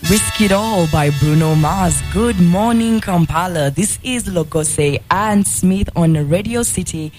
Risk It All by Bruno Mars. Good morning, Kampala. This is Logose and Smith on Radio City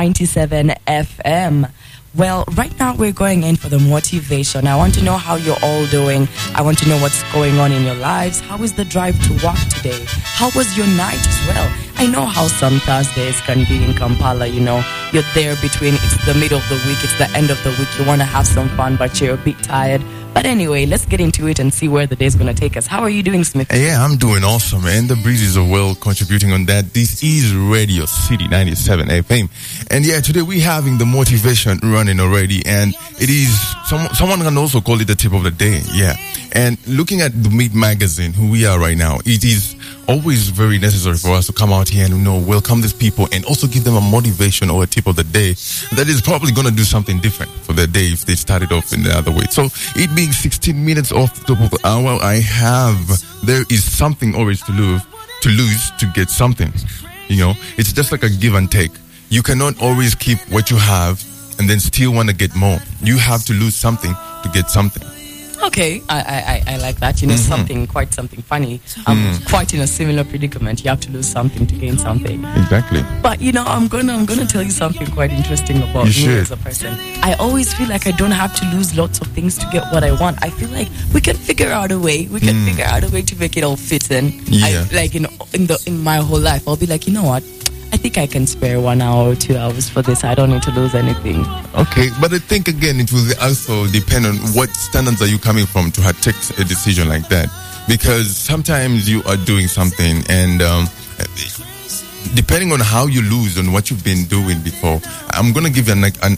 97 FM. Well, right now we're going in for the motivation. I want to know how you're all doing. I want to know what's going on in your lives. How is the drive to work today? How was your night as well? I know how some Thursdays can be in Kampala, you know. You're there between, it's the middle of the week, it's the end of the week. You want to have some fun, but you're a bit tired. But anyway, let's get into it and see where the day's going to take us. How are you doing, Smith? Yeah, I'm doing awesome, and the breezes are well contributing on that. This is Radio City 97 FM. And yeah, today we're having the motivation running already, and it is, someone can also call it the tip of the day, yeah. And looking at the Meet Magazine, who we are right now, it is always very necessary for us to come out here and, you know, welcome these people and also give them a motivation or a tip of the day that is probably going to do something different for their day if they started off in the other way. So it being 16 minutes off the top of the hour, there is something always to lose to get something. You know, it's just like a give and take. You cannot always keep what you have and then still want to get more. You have to lose something to get something. Okay, I like that. You know, something funny. I'm quite in a similar predicament. You have to lose something to gain something. Exactly. But you know, I'm gonna tell you something quite interesting about me as a person. I always feel like I don't have to lose lots of things to get what I want. I feel like we can figure out a way. We can figure out a way to make it all fit in. Yeah. In my whole life, I'll be like, you know what? I think I can spare 1 hour or 2 hours for this. I don't need to lose anything. Okay, but I think again it will also depend on what standards are you coming from to take a decision like that. Because sometimes you are doing something and depending on how you lose on what you've been doing before, I'm going to give you an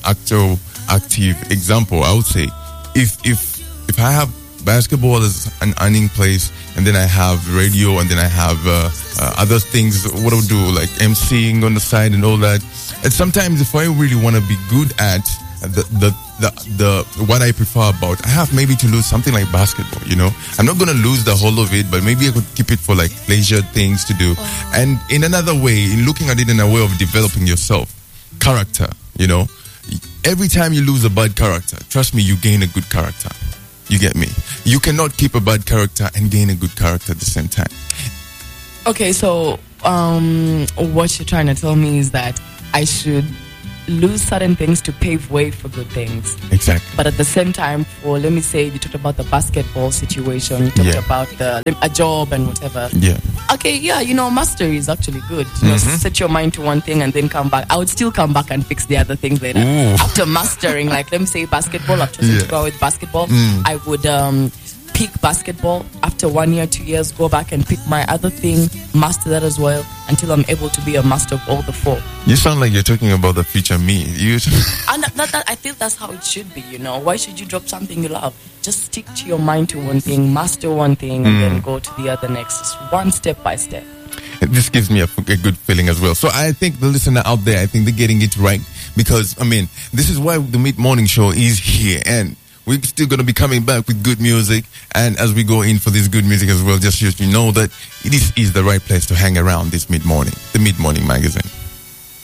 active example. I would say if I have basketball as an earning place, and then I have radio, and then I have other things. What I'll do, like emceeing on the side and all that. And sometimes, if I really want to be good at the what I prefer about, I have maybe to lose something like basketball. You know, I'm not gonna lose the whole of it, but maybe I could keep it for like leisure things to do. And in another way, in looking at it in a way of developing yourself, character. You know, every time you lose a bad character, trust me, you gain a good character. You get me? You cannot keep a bad character and gain a good character at the same time. Okay, so what you're trying to tell me is that I should lose certain things to pave way for good things. Exactly. But at the same time, let me say, you talked about the basketball situation, you talked about a job and whatever. Yeah. Okay, yeah, you know, mastery is actually good. You know, set your mind to one thing and then come back. I would still come back and fix the other things later. Ooh. After mastering, like, let me say basketball, I've chosen to go with basketball. I would pick basketball. After 1 year, 2 years, go back and pick my other thing, master that as well, until I'm able to be a master of all the four. You sound like you're talking about the future me. And I feel that's how it should be, you know. Why should you drop something you love? Just stick to your mind to one thing, master one thing, and then go to the other next. Just one step by step. This gives me a good feeling as well. So I think the listener out there, I think they're getting it right. Because, I mean, this is why the Mid Morning Show is here. And we're still going to be coming back with good music. And as we go in for this good music as well, just so you know that it is the right place to hang around this mid-morning, the Mid-Morning Magazine.